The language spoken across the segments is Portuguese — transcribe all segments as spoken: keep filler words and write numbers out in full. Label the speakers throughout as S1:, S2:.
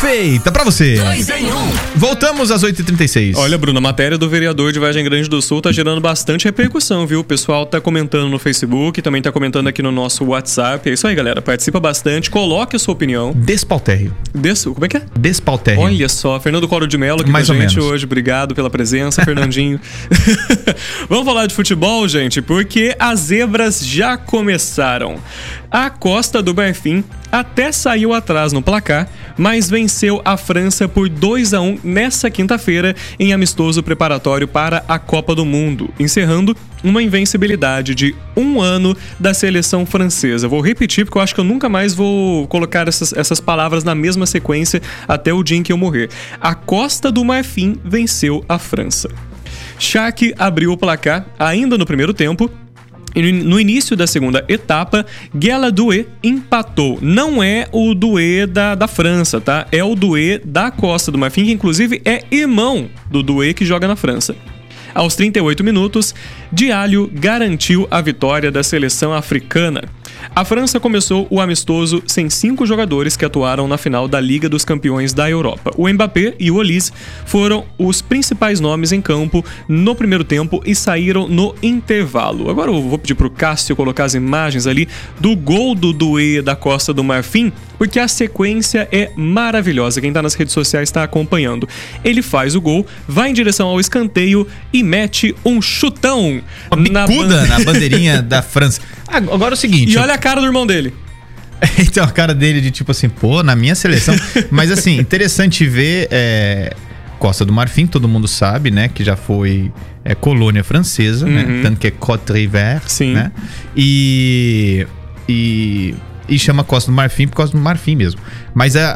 S1: Perfeita pra você.
S2: dois em um.
S1: Voltamos às oito e trinta e seis.
S3: Olha, Bruno, a matéria do vereador de Vargem Grande do Sul tá gerando bastante repercussão, viu? O pessoal tá comentando no Facebook, também tá comentando aqui no nosso WhatsApp. É isso aí, galera. Participa bastante, coloque a sua opinião.
S1: Despautério.
S3: Des... Como é que é?
S1: Despautério.
S3: Olha só, Fernando Coro de Mello aqui
S1: Mais
S3: com a
S1: ou
S3: gente
S1: menos.
S3: hoje. Obrigado pela presença, Fernandinho. Vamos falar de futebol, gente, porque as zebras já começaram. A Costa do Marfim até saiu atrás no placar, mas venceu a França por dois a um nessa quinta-feira em amistoso preparatório para a Copa do Mundo, encerrando uma invencibilidade de um ano da seleção francesa. Vou repetir porque eu acho que eu nunca mais vou colocar essas, essas palavras na mesma sequência até o dia em que eu morrer. A Costa do Marfim venceu a França. Shaq abriu o placar ainda no primeiro tempo. E no início da segunda etapa, Guela Doué empatou. Não é o Doué da, da França, tá? É o Doué da Costa do Marfim, que inclusive é irmão do Doué que joga na França. Aos trinta e oito minutos, Diallo garantiu a vitória da seleção africana. A França começou o amistoso sem cinco jogadores que atuaram na final da Liga dos Campeões da Europa. O Mbappé e o Olise foram os principais nomes em campo no primeiro tempo e saíram no intervalo. Agora eu vou pedir pro Cássio colocar as imagens ali do gol do Doué da Costa do Marfim, porque a sequência é maravilhosa. Quem tá nas redes sociais está acompanhando. Ele faz o gol, vai em direção ao escanteio e mete um chutão.
S1: Uma bicuda na, na bandeirinha da França. Agora é o seguinte...
S3: E olha a cara do irmão dele.
S1: Então a cara dele de tipo assim, pô, na minha seleção. Mas assim, interessante ver é, Costa do Marfim, todo mundo sabe, né? Que já foi é, colônia francesa, uhum. né? Tanto que é Côte d'Ivoire,
S3: Sim.
S1: né? E, e, e chama Costa do Marfim por causa do Marfim mesmo. Mas a,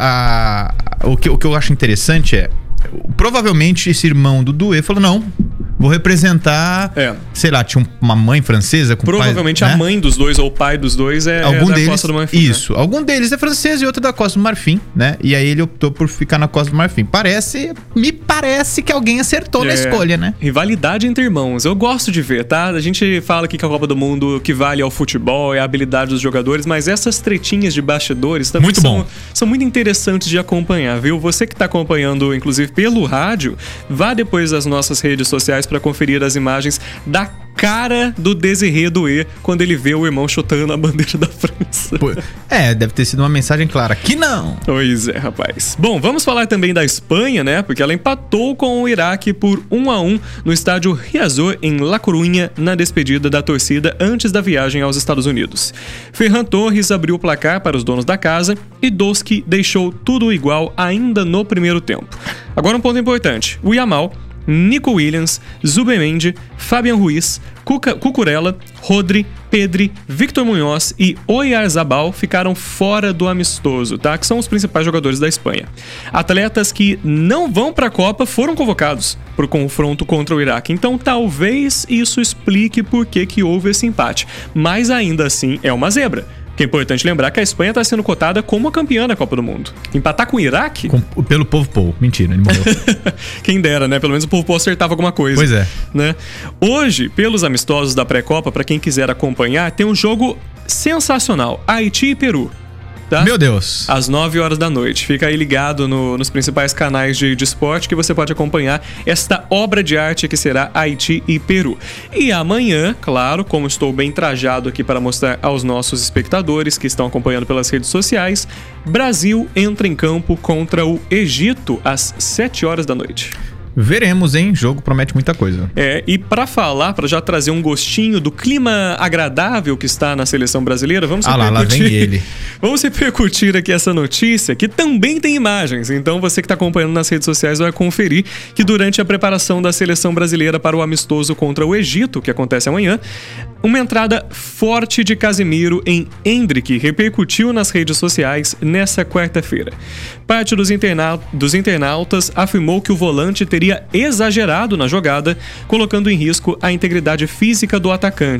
S1: a, o, que, o que eu acho interessante é, provavelmente esse irmão do Doué falou, não... Vou representar, é. sei lá, tinha uma mãe francesa com
S3: Provavelmente
S1: pai,
S3: a
S1: né?
S3: mãe dos dois ou o pai dos dois é,
S1: algum
S3: é da
S1: deles,
S3: Costa do Marfim.
S1: Isso,
S3: né?
S1: algum deles é francês e outro da Costa do Marfim, né? E aí ele optou por ficar na Costa do Marfim. Parece, me parece que alguém acertou é. na escolha, né?
S3: Rivalidade entre irmãos, eu gosto de ver, tá? A gente fala aqui que a Copa do Mundo que vale ao futebol, é a habilidade dos jogadores, mas essas tretinhas de bastidores também
S1: muito
S3: são,
S1: bom.
S3: são muito interessantes de acompanhar, viu? Você que tá acompanhando, inclusive pelo rádio, vá depois das nossas redes sociais para conferir as imagens da cara do Désiré Doué quando ele vê o irmão chutando a bandeira da França.
S1: Pô, é, deve ter sido uma mensagem clara. Que não!
S3: Pois é, rapaz. Bom, vamos falar também da Espanha, né? Porque ela empatou com o Iraque por um a um no estádio Riazor, em La Coruña, na despedida da torcida antes da viagem aos Estados Unidos. Ferran Torres abriu o placar para os donos da casa e Doski deixou tudo igual ainda no primeiro tempo. Agora um ponto importante. O Yamal, Nico Williams, Zubimendi, Fabian Ruiz, Cuca, Cucurella, Rodri, Pedri, Victor Munhoz e Oyarzabal ficaram fora do amistoso, tá? Que são os principais jogadores da Espanha. Atletas que não vão para a Copa foram convocados para o confronto contra o Iraque. Então talvez isso explique por que que houve esse empate. Mas ainda assim é uma zebra. Que é importante lembrar que a Espanha está sendo cotada como a campeã da Copa do Mundo. Empatar com o Iraque?
S1: Com, pelo povo Pou. Mentira, ele morreu.
S3: Quem dera, né? Pelo menos o povo Pou acertava alguma coisa.
S1: Pois é.
S3: Né? Hoje, pelos amistosos da pré-copa, para quem quiser acompanhar, tem um jogo sensacional. Haiti e Peru. Tá?
S1: Meu Deus.
S3: Às nove horas da noite. Fica aí ligado no, nos principais canais de, de esporte que você pode acompanhar esta obra de arte que será Haiti e Peru. E amanhã, claro, como estou bem trajado aqui para mostrar aos nossos espectadores que estão acompanhando pelas redes sociais, Brasil entra em campo contra o Egito às sete horas da noite.
S1: Veremos, hein? O jogo promete muita coisa.
S3: É, e pra falar, pra já trazer um gostinho do clima agradável que está na seleção brasileira, vamos
S1: ah
S3: repercutir...
S1: lá, lá vem ele.
S3: Vamos repercutir aqui essa notícia, que também tem imagens. Então você que está acompanhando nas redes sociais vai conferir que durante a preparação da seleção brasileira para o amistoso contra o Egito, que acontece amanhã, uma entrada forte de Casemiro em Endrick repercutiu nas redes sociais nessa quarta-feira. Parte dos, interna... dos internautas afirmou que o volante teria teria exagerado na jogada, colocando em risco a integridade física do atacante.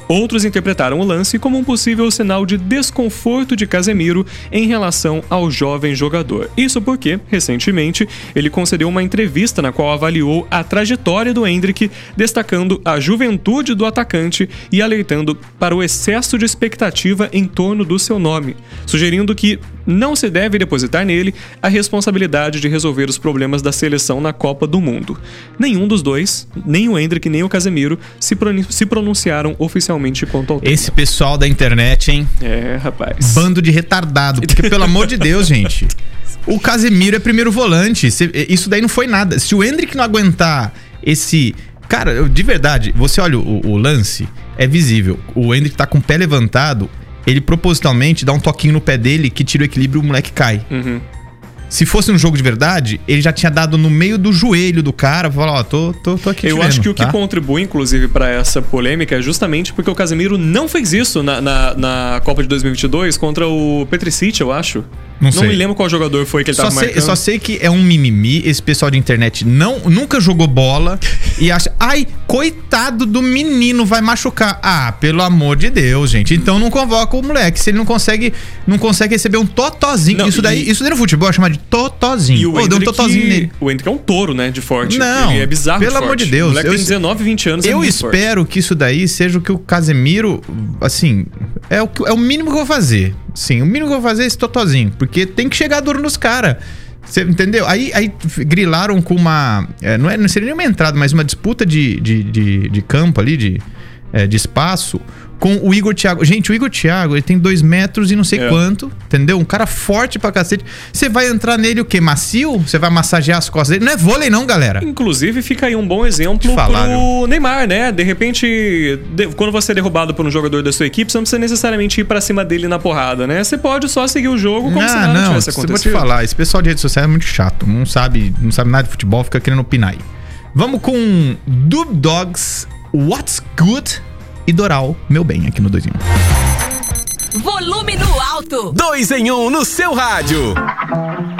S3: Outros interpretaram o lance como um possível sinal de desconforto de Casemiro em relação ao jovem jogador. Isso porque, recentemente, ele concedeu uma entrevista na qual avaliou a trajetória do Endrick, destacando a juventude do atacante e alertando para o excesso de expectativa em torno do seu nome, sugerindo que não se deve depositar nele a responsabilidade de resolver os problemas da seleção na Copa do Mundo. Nenhum dos dois, nem o Endrick nem o Casemiro, se, pron- se pronunciaram oficialmente quanto ao tema.
S1: Esse pessoal da internet, hein?
S3: É, rapaz.
S1: Bando de retardado. Porque, pelo amor de Deus, gente, o Casemiro é primeiro volante. Isso daí não foi nada. Se o Endrick não aguentar esse... Cara, de verdade, você olha o, o lance, é visível. O Endrick tá com o pé levantado, ele propositalmente dá um toquinho no pé dele que tira o equilíbrio e o moleque cai.
S3: Uhum.
S1: Se fosse um jogo de verdade, ele já tinha dado no meio do joelho do cara, falar, ó, tô, tô, tô aqui.
S3: Eu
S1: tirando,
S3: acho que o
S1: tá?
S3: que contribui, inclusive, pra essa polêmica é justamente porque o Casemiro não fez isso na, na, na Copa de dois mil e vinte e dois contra o Petricic, eu acho.
S1: Não,
S3: não
S1: sei.
S3: me lembro qual jogador foi que ele
S1: Só
S3: tava
S1: sei,
S3: marcando.
S1: só sei que é um mimimi, esse pessoal de internet não, nunca jogou bola e acha, ai, coitado do menino, vai machucar. Ah, pelo amor de Deus, gente. Então não convoca o moleque, se ele não consegue, não consegue receber um totozinho.
S3: Não,
S1: isso daí,
S3: e...
S1: isso daí no futebol é chamado de totozinho.
S3: E o
S1: Pô, deu um totozinho nele.
S3: O Endrick é um touro, né, de forte.
S1: Não,
S3: ele é bizarro
S1: pelo
S3: de
S1: amor
S3: forte.
S1: de Deus.
S3: O moleque
S1: Eu,
S3: tem dezenove, vinte anos.
S1: eu
S3: é
S1: espero
S3: forte.
S1: que isso daí seja o que o Casemiro, assim, é o, que, é o mínimo que eu vou fazer. Sim, o mínimo que eu vou fazer é esse totozinho, porque tem que chegar duro nos caras. Você entendeu? Aí, aí grilaram com uma... É, não, é, não seria nem uma entrada, mas uma disputa de, de, de, de campo ali, de, é, de espaço, com o Igor Thiago. Gente, o Igor Thiago, ele tem dois metros e não sei
S3: É.
S1: quanto, entendeu? Um cara forte pra cacete. Você vai entrar nele o quê? Macio? Você vai massagear as costas dele? Não é vôlei não, galera.
S3: Inclusive, fica aí um bom exemplo
S1: Te falar,
S3: pro Neymar, né? De repente, de- quando você é derrubado por um jogador da sua equipe, você não precisa necessariamente ir pra cima dele na porrada, né? Você pode só seguir o jogo como se
S1: Ah,
S3: nada
S1: não,
S3: tivesse
S1: eu vou te
S3: acontecido.
S1: falar, esse pessoal de rede social é muito chato, não sabe, não sabe nada de futebol, fica querendo opinar aí. Vamos com Dub Dogs, What's Good e Doral, meu bem, aqui no dois em um.
S2: Volume no alto.
S4: Dois em um no seu rádio.